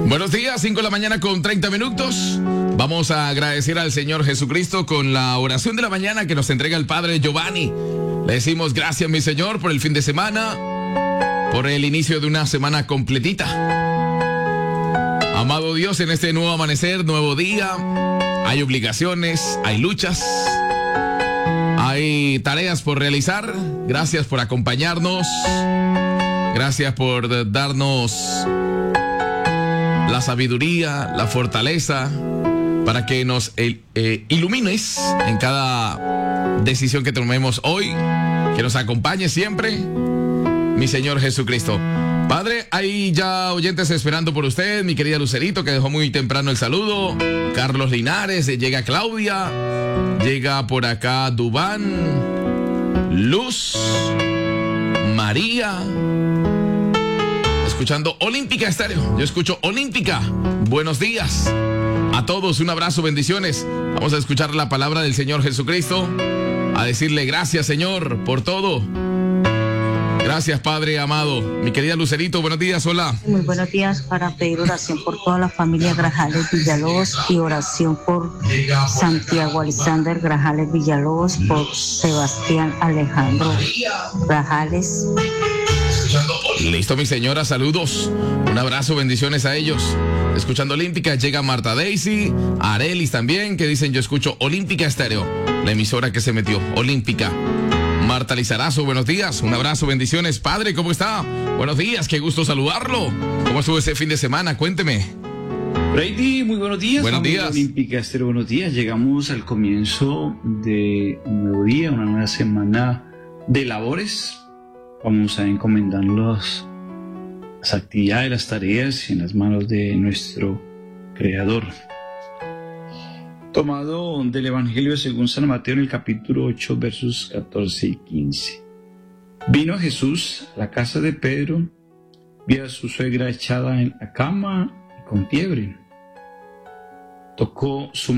Buenos días, 5 de la mañana con 30 minutos. Vamos a agradecer al Señor Jesucristo con la oración de la mañana que nos entrega el Padre Giovanni. Le decimos gracias, mi Señor, por el fin de semana, por el inicio de una semana completita. Amado Dios, en este nuevo amanecer, nuevo día, hay obligaciones, hay luchas, hay tareas por realizar. Gracias por acompañarnos. Gracias por darnos la sabiduría, la fortaleza, para que nos ilumines en cada decisión que tomemos hoy, que nos acompañe siempre, mi Señor Jesucristo. Padre, hay ya oyentes esperando por usted, mi querida Lucerito, que dejó muy temprano el saludo, Carlos Linares, llega Claudia, llega por acá Dubán, Luz, María, escuchando Olímpica Estéreo. Yo escucho Olímpica. Buenos días a todos, un abrazo, bendiciones. Vamos a escuchar la palabra del Señor Jesucristo, a decirle gracias, Señor, por todo. Gracias, Padre amado. Mi querida Lucerito, buenos días, hola. Muy buenos días, para pedir oración por toda la familia Grajales Villalobos y oración por Santiago Alexander Grajales Villalobos, por Sebastián Alejandro Grajales. Listo, mi señora, saludos. Un abrazo, bendiciones a ellos. Escuchando Olímpica, llega Marta Daisy, Arelis también, que dicen yo escucho Olímpica Estéreo, la emisora que se metió, Olímpica. Marta Lizarazo, buenos días, un abrazo, bendiciones. Padre, ¿cómo está? Buenos días, qué gusto saludarlo. ¿Cómo estuvo ese fin de semana? Cuénteme. Brady, muy buenos días. Buenos días. Olímpica Estéreo, buenos días. Llegamos al comienzo de un nuevo día, una nueva semana de labores. Vamos a encomendar las actividades, las tareas en las manos de nuestro Creador. Tomado del Evangelio según San Mateo en el capítulo 8, versos 14 y 15. Vino Jesús a la casa de Pedro, vio a su suegra echada en la cama y con fiebre. Tocó su